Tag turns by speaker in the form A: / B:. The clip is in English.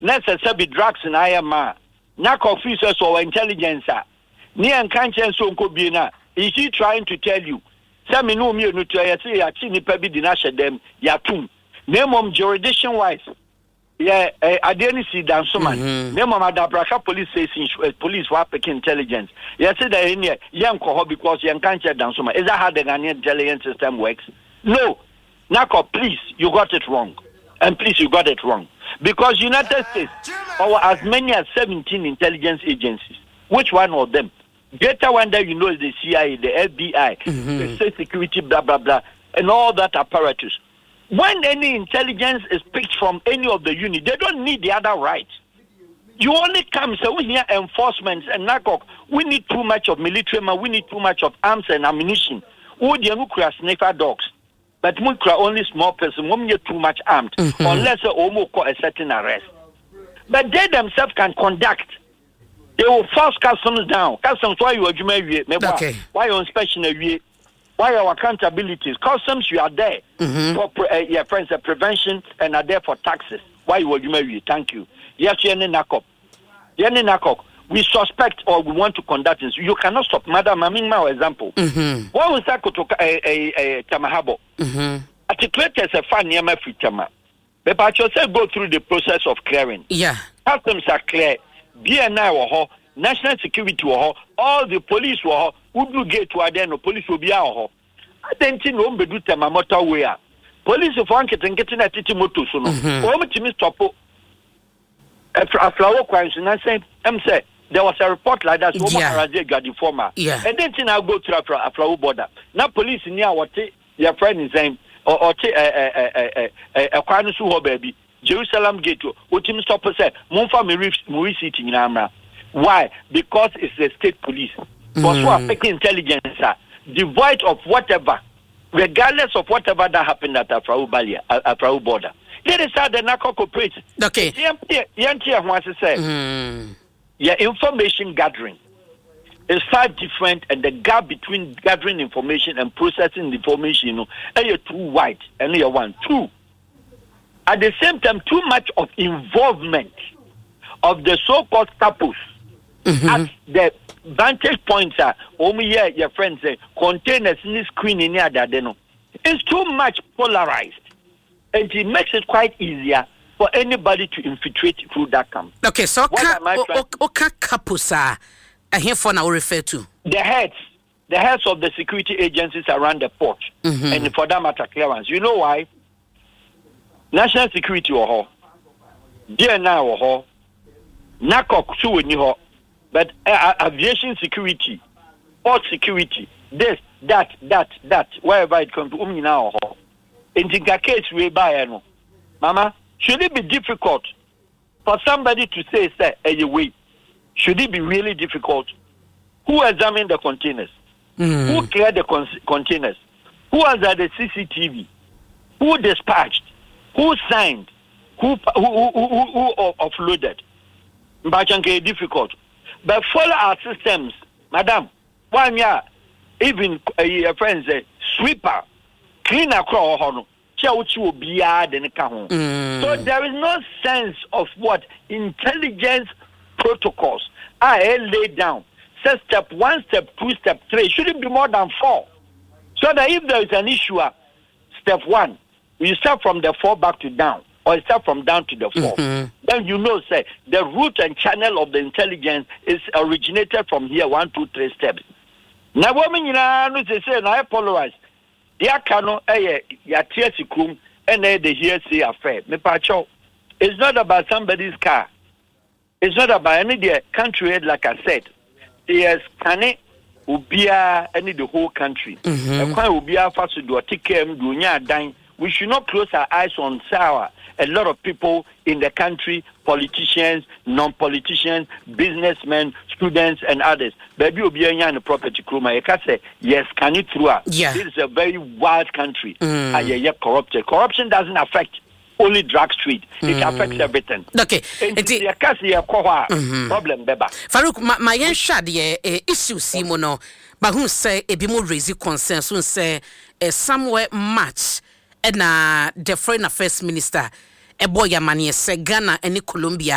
A: necessary drugs in IMA. Knock officers or intelligence. Near and conscience on Kobina. Is he trying to tell you? Some know me no try say ya chini pebi dinasha them ya tum. Name of jurisdiction wise. Yeah, I didn't see Dan Suman. Name of Adabraka police station police were picking intelligence. Yes, that in here young coho because young can't Dan Suman. Is that how the Ghanaian intelligence system works? No. Nako, please, you got it wrong. And please, you got it wrong. Because United States or as many as 17 intelligence agencies. Which one of them? Greater one that you know is the CIA, the FBI, the state security, blah, blah, blah, and all that apparatus. When any intelligence is picked from any of the unit, they don't need the other right. You only come, so we hear enforcement and NACOC. We need too much of military, we need too much of arms and ammunition. We don't sniffer dogs. But we only small person, we need too much armed, unless a certain arrest. But they themselves can conduct. They will force customs down. Customs, why you are okay. Why you inspection a why our accountabilities? Customs, you are there for your friends, prevention, and are there for taxes. Why you are thank you. Yes, we suspect or we want to conduct this. You cannot stop. Madam, I mean, my example. Why was that to Tamahabo? Articulators a fan near my free Tama. But I just go through the process of clearing.
B: Yeah.
A: Customs are clear. BNI or national security or all the police or would you get to Aden or police will be our I don't know do tema motorway. Police of one getting a titimoto soon. To me stop a flower crimes and I say there was a report like that got the former. And then I'll go to a flower border. Now police near what your friend is saying or a crime so baby. Jerusalem gate to Utim Stopper said, Monfa Marie sitting in Amra. Why? Because it's the state police. For so affecting intelligence, devoid of whatever, regardless of whatever that happened at Afrau border. Here is how the narco operates.
B: Okay.
A: Yantia wants to say, yeah, information gathering is far different, and the gap between gathering information and processing information, you know, you're too wide, and you're one. Two. At the same time, too much of involvement of the so-called couples at the vantage points are your friends say containers in the screen in here that they know. It's too much polarized, and it makes it quite easier for anybody to infiltrate through that camp.
B: Okay, so what couples are here for now refer to?
A: The heads of the security agencies around the port, and for that matter, clearance. You know why? National security or DNI or NACOC too in your but aviation security, port security, this, that, wherever it comes to now. In the case we buy no. Mama, should it be difficult for somebody to say anyway? Should it be really difficult? Who examined the containers? Who cleared the containers? Who was at the CCTV? Who dispatched? Who signed? Who offloaded? Mbachanke difficult. But follow our systems, madam. One year, even your friends say sweeper, clean across hono. So there is no sense of what intelligence protocols are laid down. Say step 1, step 2, step 3 shouldn't be more than 4. So that if there is an issue, step 1. You start from the 4 back to down, or you start from down to the 4. Then you know, say, the route and channel of the intelligence is originated from here, 1, 2, 3 steps. Now, women, you know, they say, I polarize. There cannot, ya tearsikum, and the hearsay affair. It's not about somebody's car. It's not about any country, like I said. There's Kane, Ubia, any the whole country. And quite Ubia, Fasu, do a ticket, do nya dine. We should not close our eyes on sour. A lot of people in the country, politicians, non-politicians, businessmen, students, and others. Baby, Obianya and the property kruma. You can say yes. Can it through?
B: Yeah.
A: This is a very wild country. Corrupted. Corruption doesn't affect only drug street. It affects everything.
B: Okay.
A: Problem, Beba.
B: Farouk, my shadi issue simono. But who say a bit more raising concerns? Who say somewhere match. Na the foreign affairs minister Eboya Manie se Ghana and Colombia